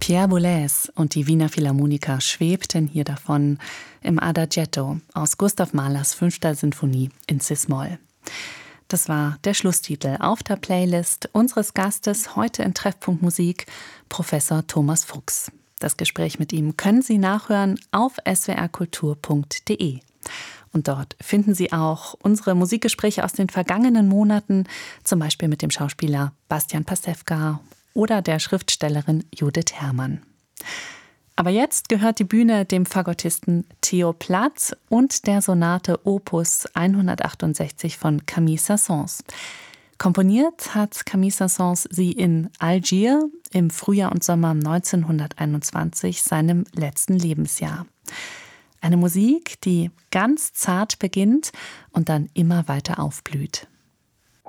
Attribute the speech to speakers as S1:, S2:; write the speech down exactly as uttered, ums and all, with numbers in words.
S1: Pierre Boulez und die Wiener Philharmoniker schwebten hier davon im Adagietto aus Gustav Mahlers fünfter Sinfonie in Cis-Moll. Das war der Schlusstitel auf der Playlist unseres Gastes heute in Treffpunkt Musik, Professor Thomas Fuchs. Das Gespräch mit ihm können Sie nachhören auf s w r kultur punkt d e. Und dort finden Sie auch unsere Musikgespräche aus den vergangenen Monaten, zum Beispiel mit dem Schauspieler Bastian Pastewka oder der Schriftstellerin Judith Herrmann. Aber jetzt gehört die Bühne dem Fagottisten Theo Plath und der Sonate Opus hundertachtundsechzig von Camille Saint-Saëns. Komponiert hat Camille Saint-Saëns sie in Algier im Frühjahr und Sommer neunzehnhunderteinundzwanzig, seinem letzten Lebensjahr. Eine Musik, die ganz zart beginnt und dann immer weiter aufblüht.